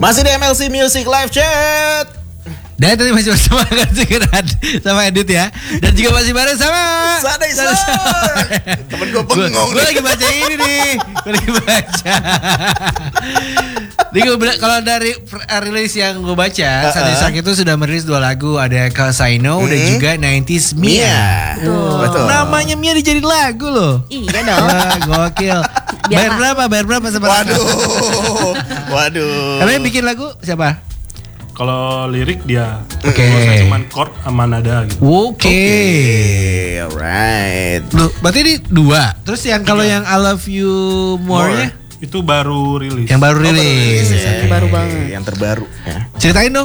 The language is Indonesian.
Masih di MLC Music Live Chat. Dan tadi masih bersama sama Edit ya. Dan juga masih bareng sama Sadai. Temen gue bengong. Gue lagi baca ini nih. Gue lagi baca. Kalau dari rilis yang gue baca, Sadai itu sudah merilis 2 lagu. Ada Cause I Know dan juga 90s Mia. Betul. Namanya Mia dijadiin lagu loh. Iya dong. Gokil. Bayar berapa sama? Waduh. Karena yang bikin lagu siapa? Kalau lirik dia, Oke. cuman chord sama nada gitu. Oke. Alright. Loh, berarti ini 2. Terus yang kalau yang I Love You More-nya Itu baru rilis. yang baru rilis. Baru banget. Yang terbaru ya. Ceritain dong.